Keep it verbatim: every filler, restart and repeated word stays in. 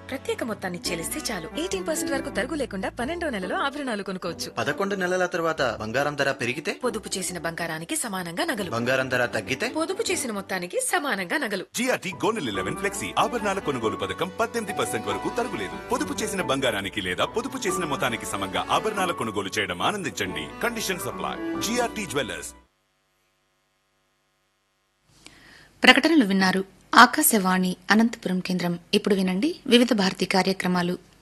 ప్రత్యేక మొత్తాన్ని చెల్లిస్తే చాలు ఎయిటీన్ పర్సెంట్ వరకు తరుగు లేకుండా పన్నెండో నెలలో ఆభరణాలు కొనుక్కోవచ్చు. పదకొండు నెలల తర్వాత బంగారం ధర పెరిగితే పొదుపు చేసిన బంగారానికి సమానంగా నగలు, బంగారం ధర తగ్గితే పొదుపు చేసిన మొత్తానికి సమానంగా నగలు. జిఆర్టీ గోల్డ్ లెవెన్ ఫ్లెక్సీ ఆభరణాల కొనుగోలు పథకం పద్దెనిమిది పర్సెంట్ వరకు తరుగులేదు. పొదుపు చేసిన బంగారానికి లేదా పొదుపు చేసిన మొత్తానికి సమంగా ఆభరణాల కొనుగోలు చేయడం ఆనందించండి. Condition supply. GRT jewellers. ప్రకటనలు విన్నారు. ఆకాశవాణి అనంతపురం కేంద్రం. ఇప్పుడు వినండి వివిధ భారతి కార్యక్రమాలు.